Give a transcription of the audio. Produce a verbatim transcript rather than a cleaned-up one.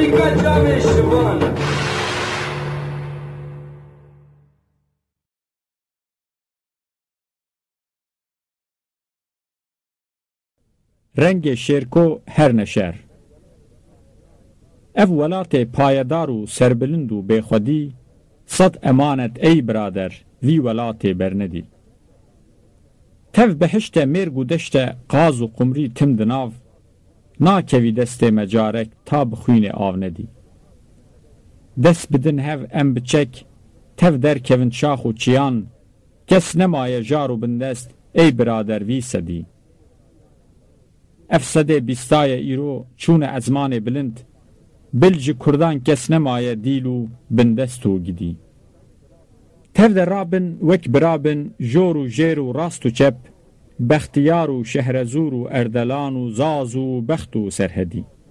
Amerika cami şivan. رنگ شیرکو هر نشر اف ولات پایدار و سربلند و بخودی صد امانت ای برادر وی ولات برندی تف بهشت مرگ و دشت قاز و قمری تم دناو ناکوی دست مجارک تا بخوین آو ندی دست بدن هف ام بچک تف در کون شاخ و چیان کس نمای جارو بندست ای برادر وی سدی افسده بیستای ایرو چون ازمان بلند بلج کردان کس نمای دیلو بندستو گدی تف در رابن وک برابن جور و جیر و راست و چپ بختیار و شهرزور و اردلان و زاز و بخت و سرهدی